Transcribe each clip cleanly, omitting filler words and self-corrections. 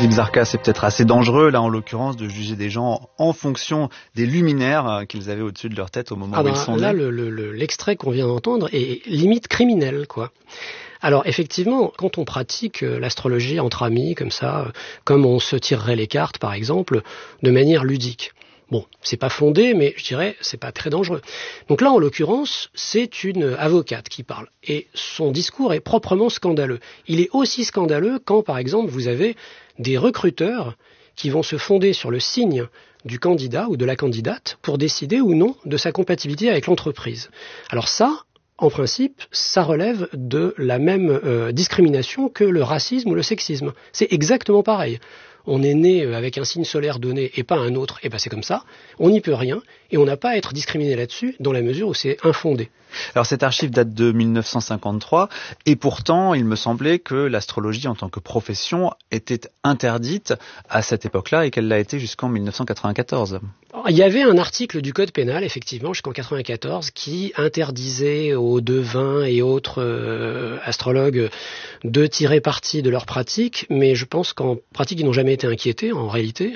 Philippe Zarka, c'est peut-être assez dangereux, là en l'occurrence, de juger des gens en fonction des luminaires qu'ils avaient au-dessus de leur tête au moment où ils sont nés. Là, l'extrait qu'on vient d'entendre est limite criminel, quoi. Alors effectivement, quand on pratique l'astrologie entre amis, comme ça, comme on se tirerait les cartes, par exemple, de manière ludique. Bon, c'est pas fondé, mais je dirais, c'est pas très dangereux. Donc là, en l'occurrence, c'est une avocate qui parle. Et son discours est proprement scandaleux. Il est aussi scandaleux quand, par exemple, vous avez des recruteurs qui vont se fonder sur le signe du candidat ou de la candidate pour décider ou non de sa compatibilité avec l'entreprise. Alors ça, en principe, ça relève de la même discrimination que le racisme ou le sexisme. C'est exactement pareil. On est né avec un signe solaire donné et pas un autre, et ben c'est comme ça, on n'y peut rien, et on n'a pas à être discriminé là-dessus dans la mesure où c'est infondé. Alors cette archive date de 1953, et pourtant il me semblait que l'astrologie en tant que profession était interdite à cette époque-là, et qu'elle l'a été jusqu'en 1994. Alors, il y avait un article du Code pénal, effectivement, jusqu'en 1994, qui interdisait aux devins et autres astrologues de tirer parti de leur pratique, mais je pense qu'en pratique, ils n'ont jamais été inquiétés, en réalité.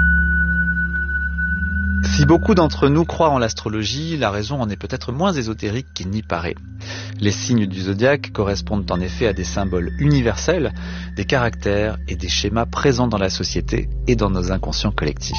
Si beaucoup d'entre nous croient en l'astrologie, la raison en est peut-être moins ésotérique qu'il n'y paraît. Les signes du zodiaque correspondent en effet à des symboles universels, des caractères et des schémas présents dans la société et dans nos inconscients collectifs.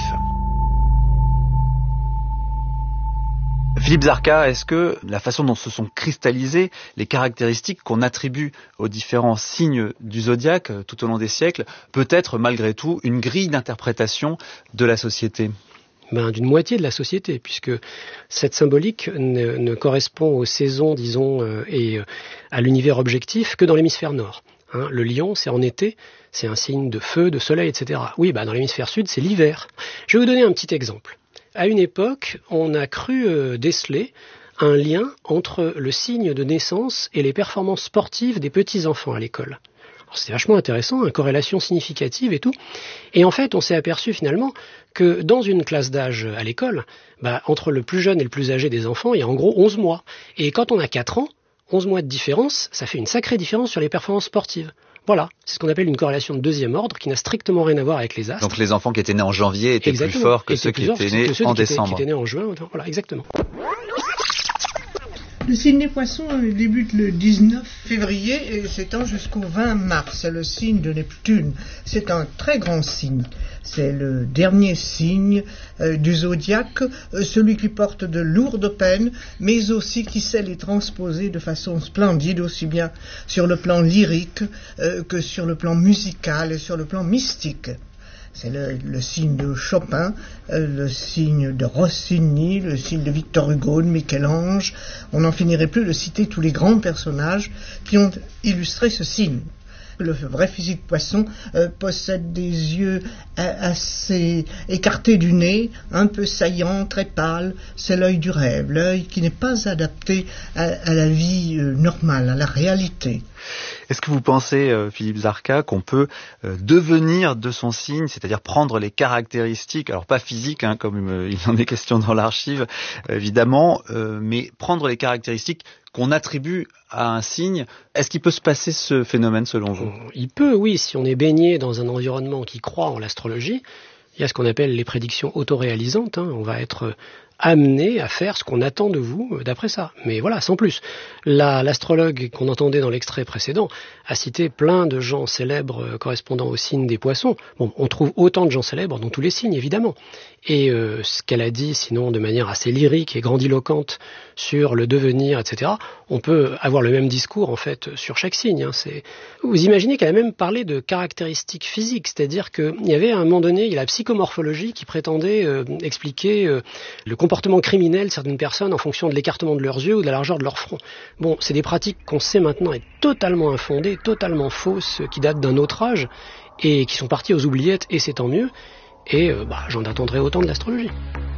Philippe Zarka, est-ce que la façon dont se sont cristallisées les caractéristiques qu'on attribue aux différents signes du zodiaque tout au long des siècles peut être malgré tout une grille d'interprétation de la société ? D'une moitié de la société, puisque cette symbolique ne correspond aux saisons, disons, et à l'univers objectif que dans l'hémisphère nord. Le lion, c'est en été, c'est un signe de feu, de soleil, etc. Oui, dans l'hémisphère sud, c'est l'hiver. Je vais vous donner un petit exemple. À une époque, on a cru déceler un lien entre le signe de naissance et les performances sportives des petits-enfants à l'école. C'est vachement intéressant, une corrélation significative et tout. Et en fait, on s'est aperçu finalement que dans une classe d'âge à l'école, entre le plus jeune et le plus âgé des enfants, il y a en gros 11 mois. Et quand on a 4 ans, 11 mois de différence, ça fait une sacrée différence sur les performances sportives. Voilà, c'est ce qu'on appelle une corrélation de deuxième ordre qui n'a strictement rien à voir avec les astres. Donc les enfants qui étaient nés en janvier étaient plus forts que ceux qui étaient nés en décembre. Qui étaient nés en juin, voilà, exactement. Le signe des poissons débute le 19 février et s'étend jusqu'au 20 mars. C'est le signe de Neptune. C'est un très grand signe. C'est le dernier signe du zodiaque, celui qui porte de lourdes peines, mais aussi qui sait les transposer de façon splendide, aussi bien sur le plan lyrique que sur le plan musical et sur le plan mystique. C'est le signe de Chopin, le signe de Rossini, le signe de Victor Hugo, de Michel-Ange. On n'en finirait plus de citer tous les grands personnages qui ont illustré ce signe. Le vrai physique poisson possède des yeux assez écartés du nez, un peu saillants, très pâles. C'est l'œil du rêve, l'œil qui n'est pas adapté à la vie normale, à la réalité. Est-ce que vous pensez, Philippe Zarka, qu'on peut devenir de son signe, c'est-à-dire prendre les caractéristiques, alors pas physiques, comme il en est question dans l'archive, évidemment, mais prendre les caractéristiques qu'on attribue à un signe. Est-ce qu'il peut se passer ce phénomène selon vous ? Il peut, oui, si on est baigné dans un environnement qui croit en l'astrologie. Il y a ce qu'on appelle les prédictions autoréalisantes. On va être amené à faire ce qu'on attend de vous d'après ça. Mais voilà, sans plus. L'astrologue qu'on entendait dans l'extrait précédent a cité plein de gens célèbres correspondant au signe des poissons. Bon, on trouve autant de gens célèbres dans tous les signes, évidemment. Et ce qu'elle a dit, sinon de manière assez lyrique et grandiloquente sur le devenir, etc., on peut avoir le même discours, en fait, sur chaque signe. Vous imaginez qu'elle a même parlé de caractéristiques physiques, c'est-à-dire qu'il y avait à un moment donné, il y a la psychomorphologie qui prétendait expliquer le comportement criminel de certaines personnes en fonction de l'écartement de leurs yeux ou de la largeur de leur front. Bon, c'est des pratiques qu'on sait maintenant être totalement infondées, totalement fausses, qui datent d'un autre âge et qui sont parties aux oubliettes, et c'est tant mieux. Et j'en attendrai autant de l'astrologie.